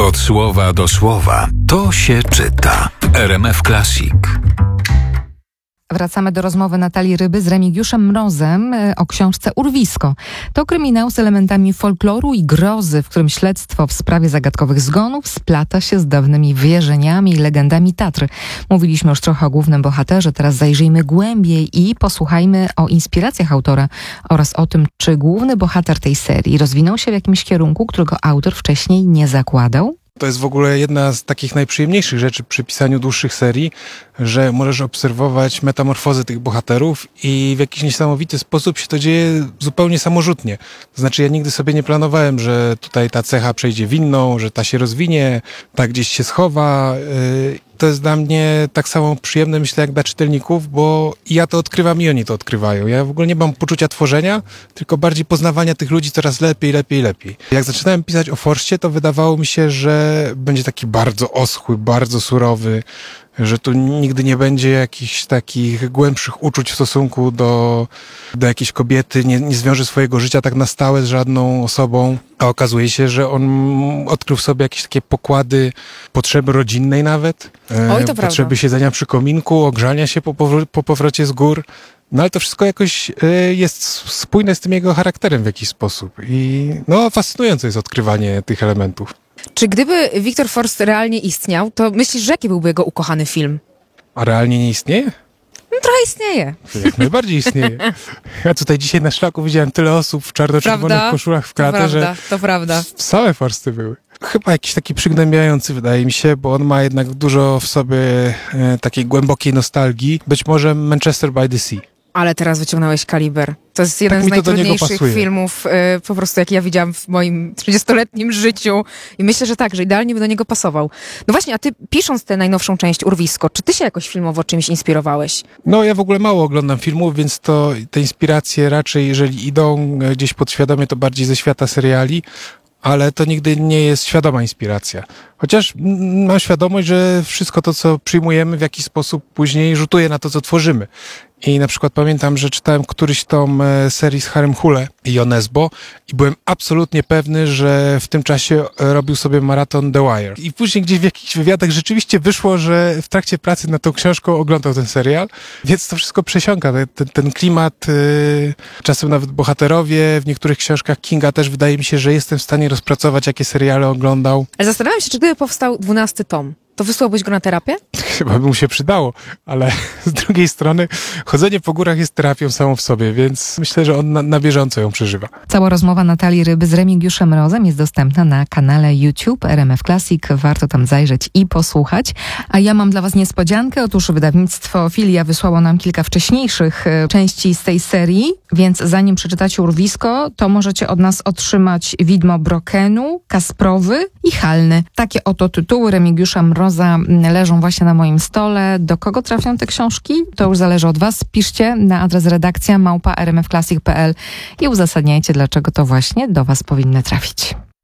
Od słowa do słowa. To się czyta. RMF Classic. Wracamy do rozmowy Natalii Ryby z Remigiuszem Mrozem o książce Urwisko. To kryminał z elementami folkloru i grozy, w którym śledztwo w sprawie zagadkowych zgonów splata się z dawnymi wierzeniami i legendami Tatry. Mówiliśmy już trochę o głównym bohaterze, teraz zajrzyjmy głębiej i posłuchajmy o inspiracjach autora oraz o tym, czy główny bohater tej serii rozwinął się w jakimś kierunku, którego autor wcześniej nie zakładał. To jest w ogóle jedna z takich najprzyjemniejszych rzeczy przy pisaniu dłuższych serii, że możesz obserwować metamorfozy tych bohaterów i w jakiś niesamowity sposób się to dzieje zupełnie samorzutnie. To znaczy ja nigdy sobie nie planowałem, że tutaj ta cecha przejdzie w inną, że ta się rozwinie, ta gdzieś się schowa. To jest dla mnie tak samo przyjemne, myślę, jak dla czytelników, bo ja to odkrywam i oni to odkrywają. Ja w ogóle nie mam poczucia tworzenia, tylko bardziej poznawania tych ludzi coraz lepiej. Jak zaczynałem pisać o Forście, to wydawało mi się, że będzie taki bardzo oschły, bardzo surowy, że tu nigdy nie będzie jakichś takich głębszych uczuć w stosunku do jakiejś kobiety, nie zwiąże swojego życia tak na stałe z żadną osobą, a okazuje się, że on odkrył w sobie jakieś takie pokłady potrzeby rodzinnej nawet, potrzeby siedzenia przy kominku, ogrzania się po powrocie z gór. No ale to wszystko jakoś jest spójne z tym jego charakterem w jakiś sposób i fascynujące jest odkrywanie tych elementów. Czy gdyby Victor Forst realnie istniał, to myślisz, że jaki byłby jego ukochany film? A realnie nie istnieje? No, trochę istnieje. Jak najbardziej istnieje. Ja tutaj dzisiaj na szlaku widziałem tyle osób w czarno-czerwonych koszulach w kratę, że to prawda. Same Forsty były. Chyba jakiś taki przygnębiający, wydaje mi się, bo on ma jednak dużo w sobie takiej głębokiej nostalgii. Być może Manchester by the Sea. Ale teraz wyciągnąłeś Kaliber. To jest jeden z najtrudniejszych filmów, po prostu jak ja widziałam w moim 30-letnim życiu. I myślę, że tak, że idealnie by do niego pasował. No właśnie, a ty pisząc tę najnowszą część Urwisko, czy ty się jakoś filmowo czymś inspirowałeś? No ja w ogóle mało oglądam filmów, więc to te inspiracje raczej, jeżeli idą gdzieś podświadomie, to bardziej ze świata seriali. Ale to nigdy nie jest świadoma inspiracja. Chociaż mam świadomość, że wszystko to, co przyjmujemy, w jakiś sposób później rzutuje na to, co tworzymy. I na przykład pamiętam, że czytałem któryś tom serii z Harrym Hule i Onesbo i byłem absolutnie pewny, że w tym czasie robił sobie maraton The Wire. I później gdzieś w jakichś wywiadach rzeczywiście wyszło, że w trakcie pracy nad tą książką oglądał ten serial, więc to wszystko przesiąka. Ten klimat, czasem nawet bohaterowie, w niektórych książkach Kinga też wydaje mi się, że jestem w stanie rozpracować, jakie seriale oglądał. Ale zastanawiam się, czy gdyby powstał 12 tom, to wysłałbyś go na terapię? Chyba by mu się przydało, ale z drugiej strony chodzenie po górach jest terapią samą w sobie, więc myślę, że on na bieżąco ją przeżywa. Cała rozmowa Natalii Ryby z Remigiuszem Mrozem jest dostępna na kanale YouTube RMF Classic. Warto tam zajrzeć i posłuchać. A ja mam dla was niespodziankę. Otóż wydawnictwo Filia wysłało nam kilka wcześniejszych części z tej serii, więc zanim przeczytacie Urwisko, to możecie od nas otrzymać Widmo Brokenu, Kasprowy i Halny. Takie oto tytuły Remigiusza Mroza leżą właśnie na moim stole. Do kogo trafią te książki? To już zależy od was. Piszcie na adres redakcja @rmfclassic.pl i uzasadniajcie, dlaczego to właśnie do was powinny trafić.